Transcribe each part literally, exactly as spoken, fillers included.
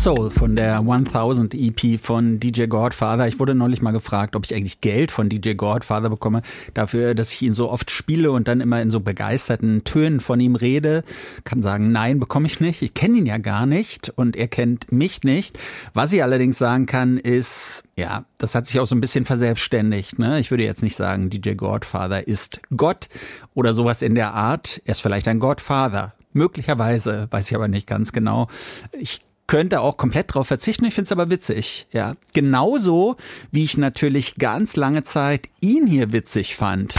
Soul von der tausend E P von D J Godfather. Ich wurde neulich mal gefragt, ob ich eigentlich Geld von D J Godfather bekomme, dafür, dass ich ihn so oft spiele und dann immer in so begeisterten Tönen von ihm rede. Kann sagen, nein, bekomme ich nicht. Ich kenne ihn ja gar nicht und er kennt mich nicht. Was ich allerdings sagen kann, ist, ja, das hat sich auch so ein bisschen verselbstständigt, ne? Ich würde jetzt nicht sagen, D J Godfather ist Gott oder sowas in der Art. Er ist vielleicht ein Godfather. Möglicherweise, weiß ich aber nicht ganz genau. Ich könnte auch komplett drauf verzichten, ich finde es aber witzig, ja. Genauso, wie ich natürlich ganz lange Zeit ihn hier witzig fand.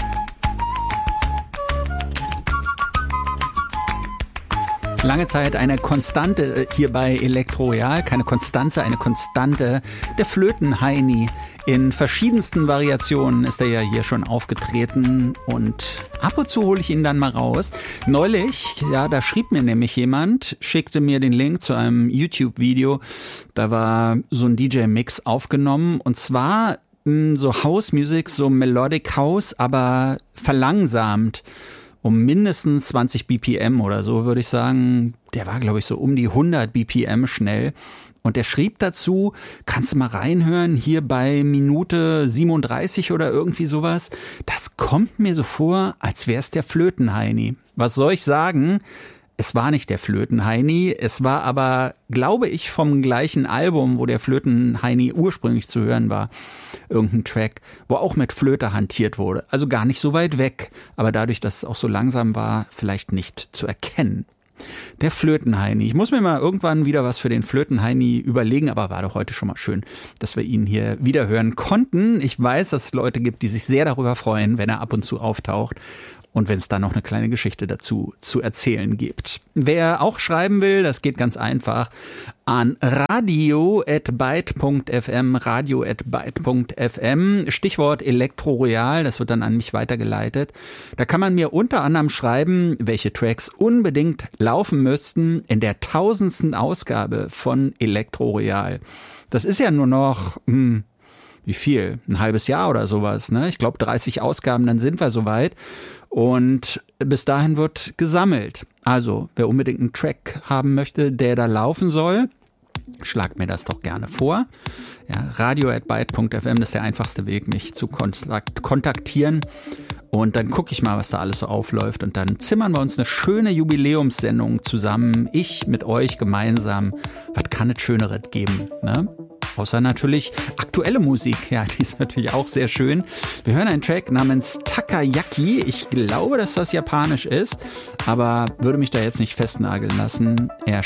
Lange Zeit eine Konstante hier bei Elektro Royal, keine Konstanze, eine Konstante, der Flöten-Heini. In verschiedensten Variationen ist er ja hier schon aufgetreten und ab und zu hole ich ihn dann mal raus. Neulich, ja, da schrieb mir nämlich jemand, schickte mir den Link zu einem YouTube-Video, da war so ein D J-Mix aufgenommen und zwar mh, so House Music, so Melodic House, aber verlangsamt. Um mindestens zwanzig B P M oder so, würde ich sagen. Der war, glaube ich, so um die hundert B P M schnell. Und der schrieb dazu, kannst du mal reinhören, hier bei Minute siebenunddreißig oder irgendwie sowas. Das kommt mir so vor, als wär's der Flöten-Heini. Was soll ich sagen? Es war nicht der Flöten-Heini, es war aber, glaube ich, vom gleichen Album, wo der Flöten-Heini ursprünglich zu hören war. Irgendein Track, wo auch mit Flöte hantiert wurde. Also gar nicht so weit weg, aber dadurch, dass es auch so langsam war, vielleicht nicht zu erkennen. Der Flöten-Heini. Ich muss mir mal irgendwann wieder was für den Flöten-Heini überlegen, aber war doch heute schon mal schön, dass wir ihn hier wieder hören konnten. Ich weiß, dass es Leute gibt, die sich sehr darüber freuen, wenn er ab und zu auftaucht. Und wenn es da noch eine kleine Geschichte dazu zu erzählen gibt. Wer auch schreiben will, das geht ganz einfach an radio at byte punkt f m, radio at byte punkt f m, Stichwort Elektro Royal, das wird dann an mich weitergeleitet. Da kann man mir unter anderem schreiben, welche Tracks unbedingt laufen müssten in der tausendsten Ausgabe von Elektro Royal. Das ist ja nur noch, hm, wie viel? Ein halbes Jahr oder sowas, ne? Ich glaube dreißig Ausgaben, dann sind wir soweit. Und bis dahin wird gesammelt. Also, wer unbedingt einen Track haben möchte, der da laufen soll, schlagt mir das doch gerne vor. Ja, radio at byte punkt f m, das ist der einfachste Weg, mich zu kontaktieren. Und dann gucke ich mal, was da alles so aufläuft. Und dann zimmern wir uns eine schöne Jubiläumssendung zusammen. Ich mit euch gemeinsam. Was kann es Schöneres geben, ne? Außer natürlich aktuelle Musik. Ja, die ist natürlich auch sehr schön. Wir hören einen Track namens Takayaki. Ich glaube, dass das japanisch ist, aber würde mich da jetzt nicht festnageln lassen. Er